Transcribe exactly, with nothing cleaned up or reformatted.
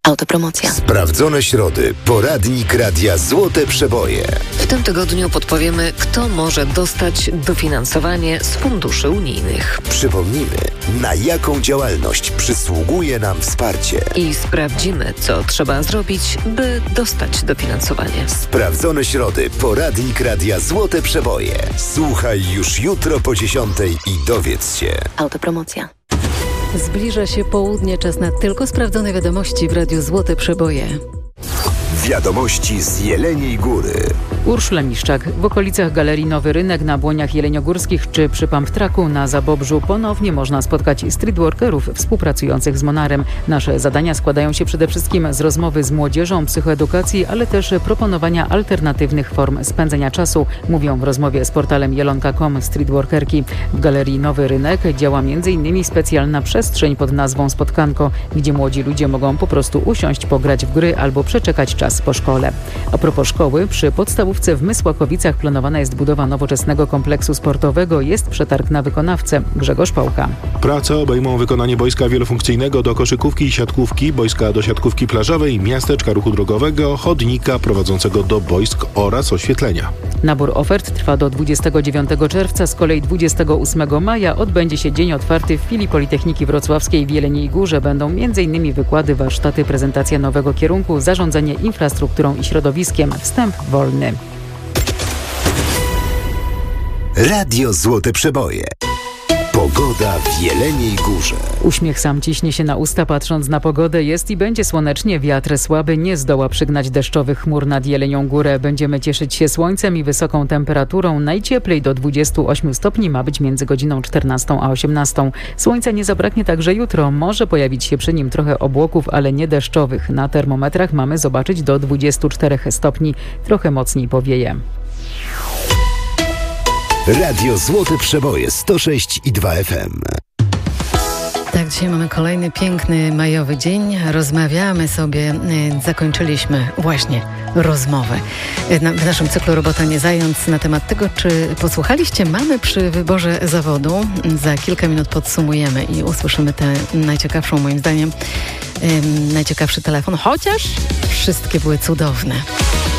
Autopromocja. Sprawdzone środy. Poradnik Radia Złote Przeboje. W tym tygodniu podpowiemy, kto może dostać dofinansowanie z funduszy unijnych. Przypomnijmy, na jaką działalność przysługuje nam wsparcie. I sprawdzimy, co trzeba zrobić, by dostać dofinansowanie. Sprawdzone środy. Poradnik Radia Złote Przeboje. Słuchaj już jutro po dziesiątej i dowiedz się. Autopromocja. Zbliża się południe, czas na tylko sprawdzone wiadomości w Radiu Złote Przeboje. Wiadomości z Jeleniej Góry. Urszula Miszczak. W okolicach Galerii Nowy Rynek na Błoniach Jeleniogórskich czy przy Pump Tracku na Zabobrzu ponownie można spotkać streetworkerów współpracujących z Monarem. Nasze zadania składają się przede wszystkim z rozmowy z młodzieżą, psychoedukacji, ale też proponowania alternatywnych form spędzenia czasu, mówią w rozmowie z portalem jelonka kropka com streetworkerki. W Galerii Nowy Rynek działa m.in. specjalna przestrzeń pod nazwą Spotkanko, gdzie młodzi ludzie mogą po prostu usiąść, pograć w gry albo przeczekać czas po szkole. A propos szkoły, przy podstawówce w Mysłakowicach planowana jest budowa nowoczesnego kompleksu sportowego. Jest przetarg na wykonawcę. Grzegorz Pałka. Prace obejmą wykonanie boiska wielofunkcyjnego do koszykówki i siatkówki, boiska do siatkówki plażowej, miasteczka ruchu drogowego, chodnika prowadzącego do boisk oraz oświetlenia. Nabór ofert trwa do dwudziestego dziewiątego czerwca, z kolei dwudziestego ósmego maja odbędzie się dzień otwarty w filii Politechniki Wrocławskiej w Jeleniej Górze. Będą m.in. wykłady, warsztaty, prezentacja nowego kierunku, zarządzanie infrastrukturą i środowiskiem. Wstęp wolny. Radio Złote Przeboje. Pogoda w Jeleniej Górze. Uśmiech sam ciśnie się na usta, patrząc na pogodę. Jest i będzie słonecznie. Wiatr słaby nie zdoła przygnać deszczowych chmur nad Jelenią Górę. Będziemy cieszyć się słońcem i wysoką temperaturą. Najcieplej do dwudziestu ośmiu stopni ma być między godziną czternastą a osiemnastą. Słońca nie zabraknie także jutro. Może pojawić się przy nim trochę obłoków, ale nie deszczowych. Na termometrach mamy zobaczyć do dwudziestu czterech stopni. Trochę mocniej powieje. Radio Złote Przeboje sto sześć i dwa F M. Tak, dzisiaj mamy kolejny piękny majowy dzień. Rozmawiamy sobie, zakończyliśmy właśnie rozmowę w naszym cyklu Robota nie zając na temat tego, czy posłuchaliście mamy przy wyborze zawodu. Za kilka minut podsumujemy i usłyszymy tę najciekawszą, moim zdaniem, najciekawszy telefon, chociaż wszystkie były cudowne.